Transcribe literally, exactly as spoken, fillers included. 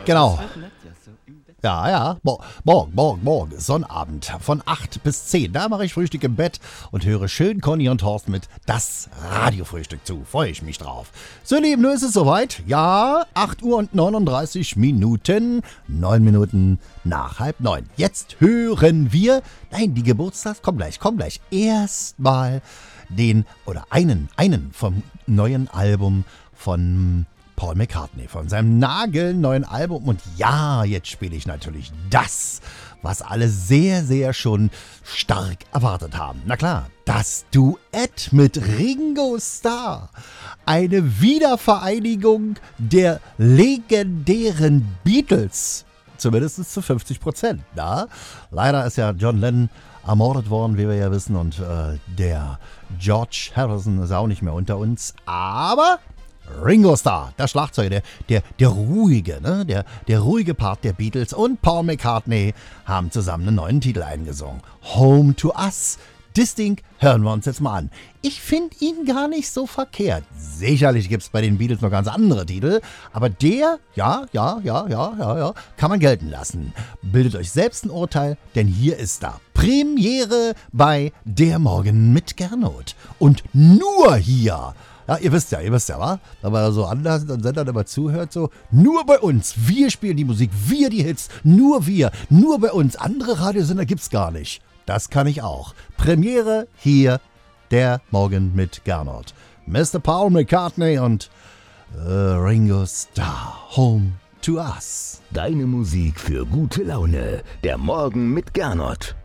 Genau. Ja, ja, Mo- morgen, morgen, morgen, Sonnabend von acht bis zehn. Da mache ich Frühstück im Bett und höre schön Conny und Horst mit das Radiofrühstück zu. Freue ich mich drauf. So, Lieben, nun ist es soweit. Ja, acht Uhr und neununddreißig Minuten. Neun Minuten nach halb neun. Jetzt hören wir, nein, die Geburtstags, komm gleich, komm gleich. Erstmal den, oder einen, einen vom neuen Album von Paul McCartney, von seinem nagelneuen Album. Und ja, jetzt spiele ich natürlich das, was alle sehr, sehr schon stark erwartet haben. Na klar, das Duett mit Ringo Starr. Eine Wiedervereinigung der legendären Beatles. Zumindest zu fünfzig Prozent. Ja? Leider ist ja John Lennon ermordet worden, wie wir ja wissen. Und äh, der George Harrison ist auch nicht mehr unter uns. Aber Ringo Starr, der Schlagzeuger, der, der, der ruhige, ne? der, der ruhige Part der Beatles und Paul McCartney haben zusammen einen neuen Titel eingesungen. Home to Us. Das Ding hören wir uns jetzt mal an. Ich finde ihn gar nicht so verkehrt. Sicherlich gibt es bei den Beatles noch ganz andere Titel, aber der, ja, ja, ja, ja, ja, ja, kann man gelten lassen. Bildet euch selbst ein Urteil, denn hier ist da Premiere bei Der Morgen mit Gernot. Und nur hier. Ja, ihr wisst ja, ihr wisst ja, wa? Wenn man so anders und Sendern immer zuhört, so, nur bei uns, wir spielen die Musik, wir die Hits, nur wir, nur bei uns, andere Radiosender gibt's gar nicht. Das kann ich auch. Premiere hier, Der Morgen mit Gernot. Mister Paul McCartney und äh, Ringo Starr, Home to Us. Deine Musik für gute Laune, Der Morgen mit Gernot.